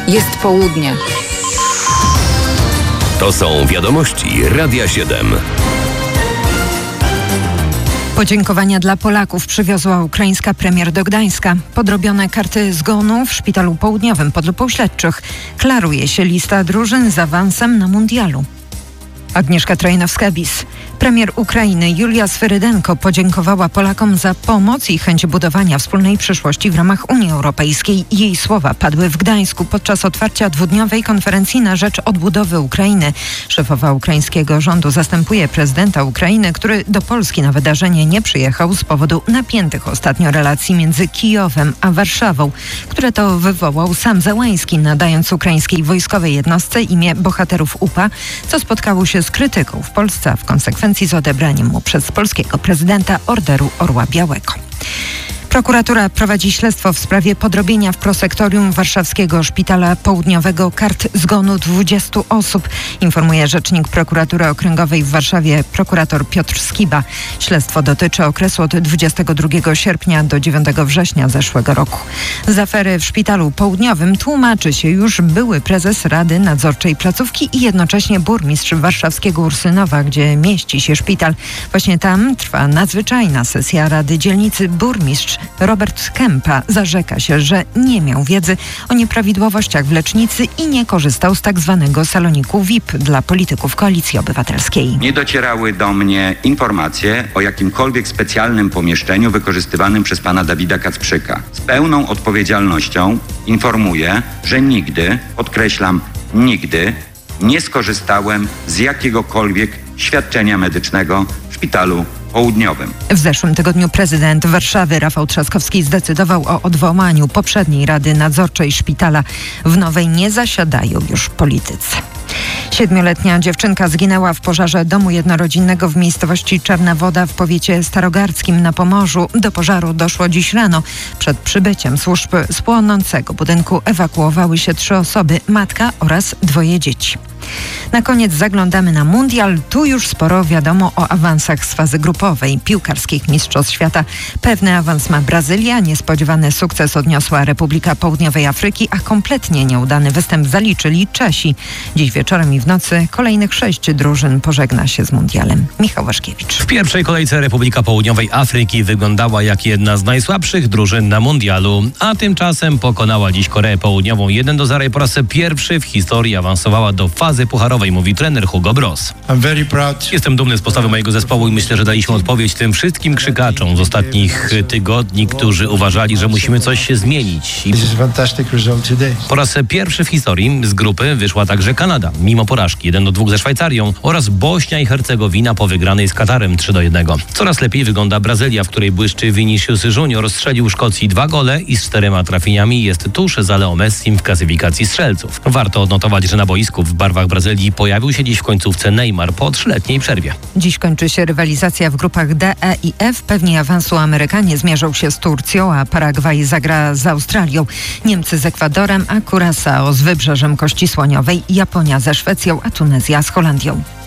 Jest południe. To są wiadomości Radia 7. Podziękowania dla Polaków przywiozła ukraińska premier do Gdańska. Podrobione karty zgonu w Szpitalu Południowym pod lupą śledczych. Klaruje się lista drużyn z awansem na mundialu. Agnieszka Trojanowska-Bis. Premier Ukrainy Julia Swyrydenko podziękowała Polakom za pomoc i chęć budowania wspólnej przyszłości w ramach Unii Europejskiej. Jej słowa padły w Gdańsku podczas otwarcia dwudniowej konferencji na rzecz odbudowy Ukrainy. Szefowa ukraińskiego rządu zastępuje prezydenta Ukrainy, który do Polski na wydarzenie nie przyjechał z powodu napiętych ostatnio relacji między Kijowem a Warszawą, które to wywołał sam Zełański, nadając ukraińskiej wojskowej jednostce imię bohaterów UPA, co spotkało się z krytyką w Polsce, a w konsekwencji z odebraniem mu przez polskiego prezydenta Orderu Orła Białego. Prokuratura prowadzi śledztwo w sprawie podrobienia w prosektorium warszawskiego Szpitala Południowego kart zgonu 20 osób, informuje rzecznik Prokuratury Okręgowej w Warszawie prokurator Piotr Skiba. Śledztwo dotyczy okresu od 22 sierpnia do 9 września zeszłego roku. Z afery w Szpitalu Południowym tłumaczy się już były prezes Rady Nadzorczej placówki i jednocześnie burmistrz warszawskiego Ursynowa, gdzie mieści się szpital. Właśnie tam trwa nadzwyczajna sesja Rady Dzielnicy. Burmistrz Robert Kępa zarzeka się, że nie miał wiedzy o nieprawidłowościach w lecznicy i nie korzystał z tak zwanego saloniku VIP dla polityków Koalicji Obywatelskiej. Nie docierały do mnie informacje o jakimkolwiek specjalnym pomieszczeniu wykorzystywanym przez pana Dawida Kacprzyka. Z pełną odpowiedzialnością informuję, że nigdy, podkreślam, nigdy nie skorzystałem z jakiegokolwiek świadczenia medycznego w Szpitalu Południowym. W zeszłym tygodniu prezydent Warszawy Rafał Trzaskowski zdecydował o odwołaniu poprzedniej Rady Nadzorczej Szpitala. W nowej nie zasiadają już politycy. 7-letnia dziewczynka zginęła w pożarze domu jednorodzinnego w miejscowości Czarna Woda w powiecie starogardzkim na Pomorzu. Do pożaru doszło dziś rano. Przed przybyciem służb z płonącego budynku ewakuowały się 3 osoby, matka oraz 2 dzieci. Na koniec zaglądamy na mundial. Tu już sporo wiadomo o awansach z fazy grupowej piłkarskich Mistrzostw Świata. Pewny awans ma Brazylia, niespodziewany sukces odniosła Republika Południowej Afryki, a kompletnie nieudany występ zaliczyli Czesi. Dziś wieczorem i w nocy kolejnych 6 drużyn pożegna się z mundialem. Michał Waszkiewicz. W pierwszej kolejce Republika Południowej Afryki wyglądała jak jedna z najsłabszych drużyn na mundialu, a tymczasem pokonała dziś Koreę Południową 1-0 i po raz pierwszy w historii awansowała do fazy pucharowej, mówi trener Hugo Bross. Jestem dumny z postawy mojego zespołu i myślę, że daliśmy odpowiedź tym wszystkim krzykaczom z ostatnich tygodni, którzy uważali, że musimy coś się zmienić. Po raz pierwszy w historii z grupy wyszła także Kanada, mimo porażki 1-2 ze Szwajcarią, oraz Bośnia i Hercegowina po wygranej z Katarem 3-1. Coraz lepiej wygląda Brazylia, w której błyszczy Vinicius Junior, strzelił Szkocji 2 gole i z 4 trafieniami jest tuż za Leo Messim w klasyfikacji strzelców. Warto odnotować, że na boisku w barwach Brazylii pojawił się dziś w końcówce Neymar po 3-letniej przerwie. Dziś kończy się rywalizacja w grupach D, E i F. Pewnie awansu Amerykanie zmierzą się z Turcją, a Paragwaj zagra z Australią. Niemcy z Ekwadorem, a Curaçao z Wybrzeżem Kości Słoniowej, Japonia ze Szwecją, a Tunezja z Holandią.